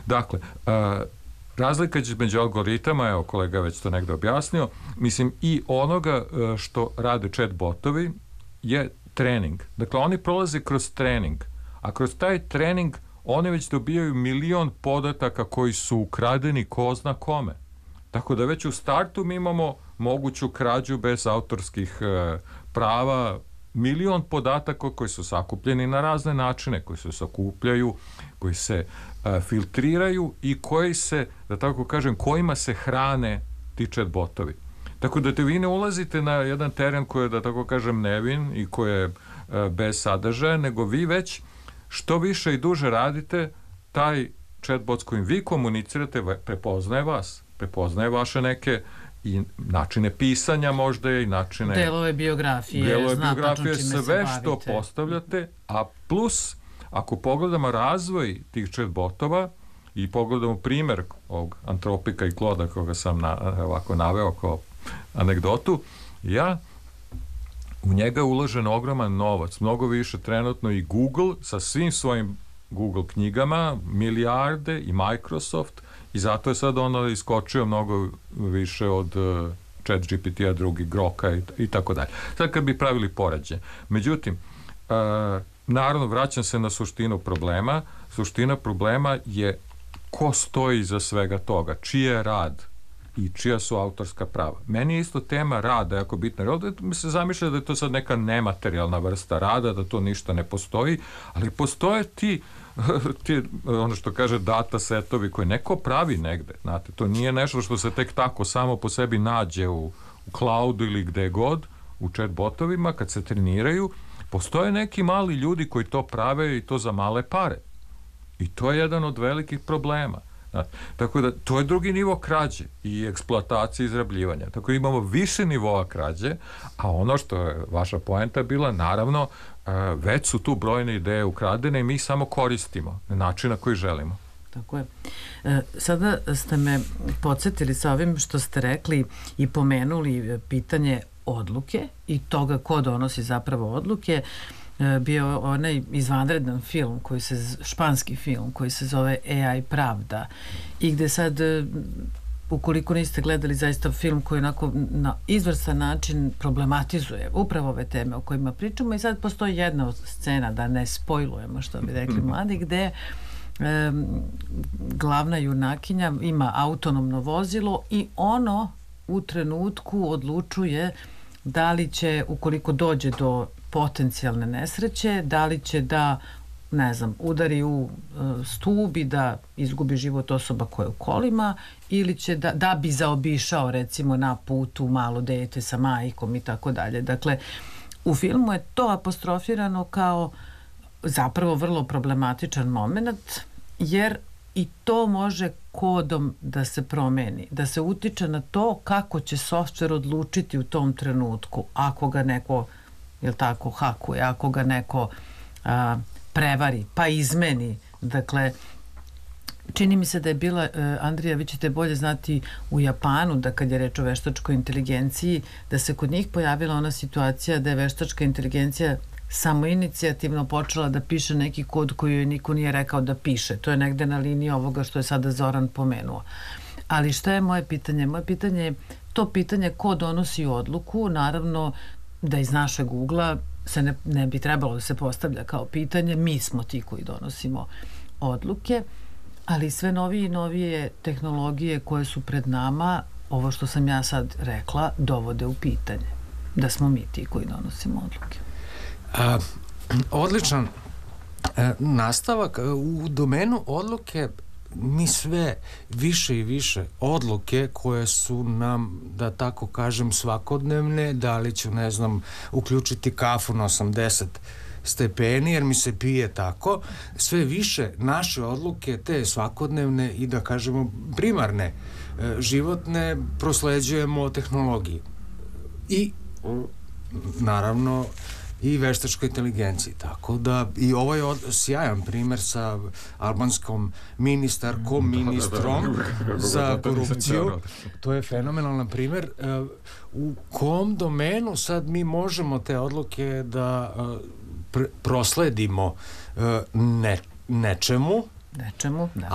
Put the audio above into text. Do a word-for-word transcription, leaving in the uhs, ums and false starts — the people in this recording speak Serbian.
Dakle, uh, razlika između algoritama, evo kolega već to negde objasnio, mislim i onoga uh, što rade chat botovi je trening. Dakle, oni prolaze kroz trening, a kroz taj trening oni već dobijaju milion podataka koji su ukradeni ko zna kome. Tako da već u startu mi imamo moguću krađu bez autorskih uh, prava, milion podataka koji su sakupljeni na razne načine, koji se sakupljaju, koji se uh, filtriraju i koji se, da tako kažem, kojima se hrane ti chat botovi. Tako da te vi ne ulazite na jedan teren koji je, da tako kažem, nevin i koji je uh, bez sadržaja, nego vi već što više i duže radite, taj chatbot s kojim vi komunicirate prepoznaje vas, prepoznaje vaše neke i načine pisanja možda i načine... Delove biografije, delove zna biografije, tačno čime sve se što bavite. postavljate, a plus, ako pogledamo razvoj tih chatbotova i pogledamo primer ovog Antropika i Kloda koga sam na, ovako naveo kao anegdotu, ja u njega je uložen ogroman novac, mnogo više trenutno i Google sa svim svojim Google knjigama, milijarde i Microsoft i zato je sad ono iskočio mnogo više od uh, chat G P T-a, drugi Groka i, i tako dalje. Sad kad bi pravili poređenje. Međutim, uh, naravno vraćam se na suštinu problema. Suština problema je ko stoji iza svega toga, čiji je rad i čija su autorska prava. Meni je isto tema rada jako bitna. Jer ovdje mi se zamišlja da je to sad neka nematerijalna vrsta rada, da to ništa ne postoji, ali postoje ti, ti ono što kaže data setovi koje neko pravi negde. Znate, to nije nešto što se tek tako samo po sebi nađe u, u cloudu ili gde god, u chat botovima, kad se treniraju, postoje neki mali ljudi koji to prave i to za male pare. I to je jedan od velikih problema. Tako da, to je drugi nivo krađe i eksploatacije i izrabljivanja. Tako da imamo više nivoa krađe, a ono što je vaša poenta bila, naravno, već su tu brojne ideje ukradene i mi ih samo koristimo na način na koji želimo. Tako je. E, sada ste me podsjetili sa ovim što ste rekli i pomenuli pitanje odluke i toga ko donosi zapravo odluke. Bio onaj izvanredan film koji se, španski film koji se zove A I Pravda i gde sad, ukoliko niste gledali zaista film koji onako na izvrstan način problematizuje upravo ove teme o kojima pričamo i sad postoji jedna od scena, da ne spojlujemo što bi rekli mladi, gde e, glavna junakinja ima autonomno vozilo i ono u trenutku odlučuje da li će, ukoliko dođe do potencijalne nesreće, da li će da, ne znam, udari u uh, stub i da izgubi život osoba koja je u kolima ili će da, da bi zaobišao recimo na putu malo dete sa majkom i tako dalje. Dakle, u filmu je to apostrofirano kao zapravo vrlo problematičan moment, jer i to može kodom da se promeni, da se utiče na to kako će softver odlučiti u tom trenutku, ako ga neko, jel tako, hakuje, ako ga neko a, prevari, pa izmeni. Dakle, čini mi se da je bila, Andrija, vi ćete bolje znati, u Japanu, da kad je reč o veštačkoj inteligenciji, da se kod njih pojavila ona situacija da je veštačka inteligencija samo inicijativno počela da piše neki kod koji joj niko nije rekao da piše. To je negde na liniji ovoga što je sada Zoran pomenuo. Ali šta je moje pitanje? Moje pitanje je to pitanje ko donosi odluku, naravno da iz našeg ugla se ne, ne bi trebalo da se postavlja kao pitanje, mi smo ti koji donosimo odluke, ali sve novije i novije tehnologije koje su pred nama, ovo što sam ja sad rekla, dovode u pitanje da smo mi ti koji donosimo odluke. A, odličan a, nastavak. U domenu odluke mi sve više i više odluke koje su nam, da tako kažem, svakodnevne, da li ću, ne znam, uključiti kafu na osamdeset stepeni jer mi se pije tako, sve više naše odluke, te svakodnevne i da kažemo primarne životne, prosleđujemo tehnologiji i naravno i veštačkoj inteligenciji, tako da i ovo je od, sjajan primer sa albanskom ministarkom, ministrom za korupciju. To je fenomenalan primer u kom domenu sad mi možemo te odluke da pr- prosledimo ne, nečemu nečemu, da.